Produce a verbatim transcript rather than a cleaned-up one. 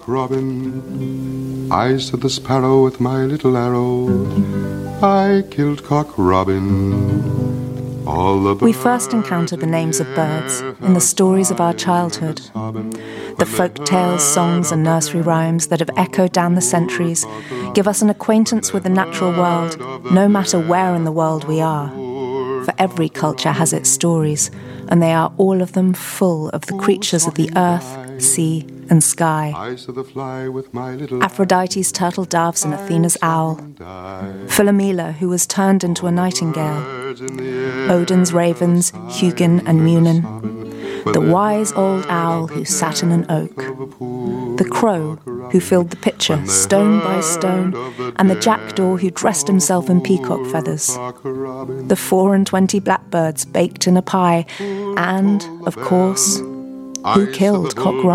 Cock Robin. I, said the sparrow, with my little arrow, I killed Cock Robin. All the We first encounter the names of birds in the stories of our childhood. The folk tales, songs and nursery rhymes that have echoed down the centuries give us an acquaintance with the natural world, no matter where in the world we are. For every culture has its stories, and they are all of them full of the creatures of the earth, sea and sky. Aphrodite's turtle doves and Athena's owl. Philomela, who was turned into a nightingale. Odin's ravens, Hugin and Munin. The wise old owl who sat in an oak. The crow who filled the pitcher stone by stone, and the jackdaw who dressed himself in peacock feathers. The four and twenty blackbirds baked in a pie, and, of course, who killed Cock Robin?